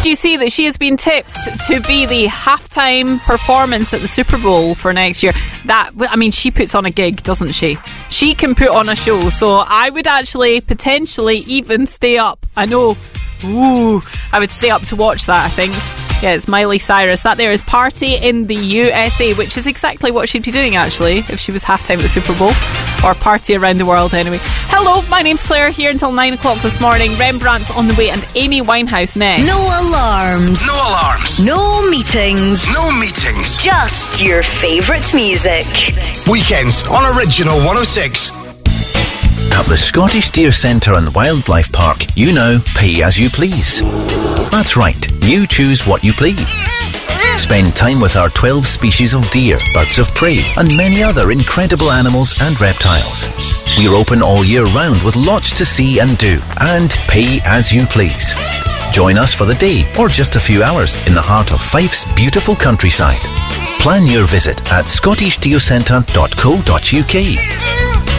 Did you see that she has been tipped to be the halftime performance at the Super Bowl for next year? She puts on a gig, doesn't she? She can put on a show, so I would actually potentially even stay up. I know. Ooh, I would stay up to watch that, I think. Yeah, it's Miley Cyrus. That there is Party in the USA, which is exactly what she'd be doing, actually, if she was halftime at the Super Bowl. Or Party around the world, anyway. Hello, my name's Claire, here until 9 o'clock this morning. Rembrandt's on the way and Amy Winehouse next. No alarms. No alarms. No meetings. No meetings. Just your favourite music. Weekends on Original 106. At the Scottish Deer Centre and Wildlife Park, you know, pay as you please. That's right, you choose what you please. Spend time with our 12 species of deer, birds of prey, and many other incredible animals and reptiles. We're open all year round with lots to see and do, and pay as you please. Join us for the day or just a few hours in the heart of Fife's beautiful countryside. Plan your visit at scottishdeercentre.co.uk.